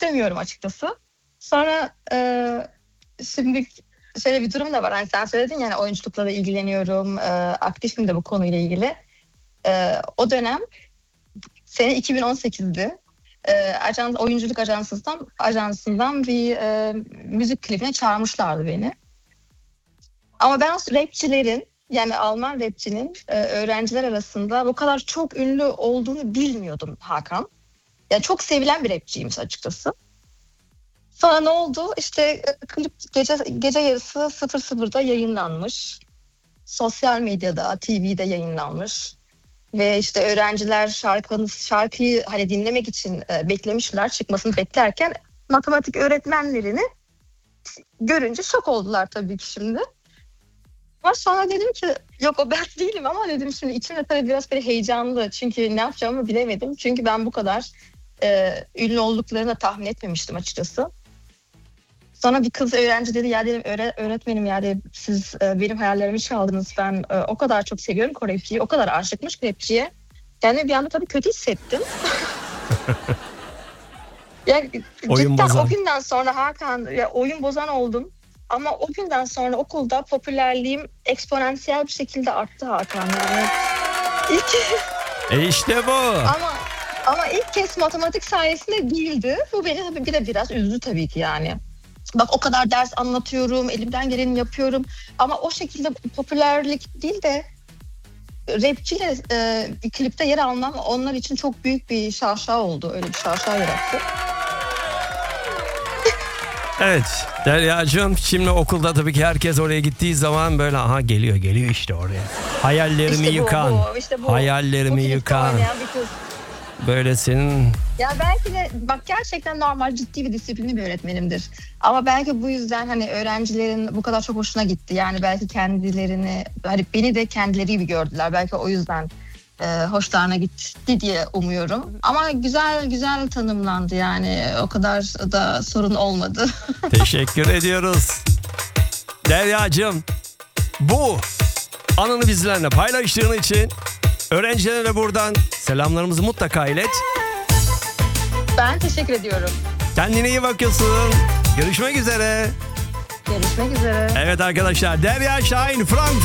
demiyorum açıkçası. Sonra şimdi şöyle bir durum da var. Hani sen söyledin yani oyunculukla da ilgileniyorum. Aktifim de bu konuyla ilgili. O dönem sene 2018'di. Oyunculuk ajansından bir müzik klibine çağırmışlardı beni. Ama ben o rapçilerin yani Alman rapçinin öğrenciler arasında bu kadar çok ünlü olduğunu bilmiyordum Hakan. Yani çok sevilen bir rapçiymiş açıkçası. Sonra ne oldu? İşte klip gece yarısı 00'da yayınlanmış. Sosyal medyada, TV'de yayınlanmış. Ve işte öğrenciler şarkıyı hani dinlemek için beklemişler, çıkmasını beklerken matematik öğretmenlerini görünce şok oldular tabii ki şimdi. Ama sonra dedim ki yok o ben değilim ama dedim şimdi içimde tabii biraz böyle heyecanlı. Çünkü ne yapacağımı bilemedim. Çünkü ben bu kadar ünlü olduklarını da tahmin etmemiştim açıkçası. Sonra bir kız öğrenci dedi ya dedim öğretmenim yani siz benim hayallerimi çaldınız. Ben o kadar çok seviyorum o rapçiyi. O kadar aşıkmış rapçiye. Yani bir anda tabii kötü hissettim. Yani Oyun cidden bozan. o günden sonra Hakan ya, oyun bozan oldum. Ama o günden sonra okulda popülerliğim eksponansiyel bir şekilde arttı Hakan. Yani İşte bu. ama ilk kez matematik sayesinde değildi. Bu beni tabii bir de biraz üzdü tabii ki yani. Bak o kadar ders anlatıyorum, elimden geleni yapıyorum. Ama o şekilde popülerlik değil de rapçiyle bir klipte yer almam onlar için çok büyük bir şaşa oldu. Öyle bir şaşa yarattı. Evet Derya'cığım, şimdi okulda tabii ki herkes oraya gittiği zaman böyle aha geliyor işte oraya. Hayallerimi İşte bu, yıkan. işte bu. Hayallerimi Bu klipte yıkan. oynayan bir kız. Böyle senin... Ya belki de bak gerçekten normal ciddi bir disiplinli bir öğretmenimdir. Ama belki bu yüzden hani öğrencilerin bu kadar çok hoşuna gitti. Yani belki kendilerini hani beni de kendileri gibi gördüler. Belki o yüzden hoşlarına gitti diye umuyorum. Ama güzel tanımlandı yani. O kadar da sorun olmadı. Teşekkür ediyoruz. Derya'cığım, bu anını bizlerle paylaştığın için öğrencilere buradan selamlarımızı mutlaka ilet. Ben teşekkür ediyorum. Kendine iyi bakıyorsun. Görüşmek üzere. Görüşmek üzere. Evet arkadaşlar, Derya Şahin, Frank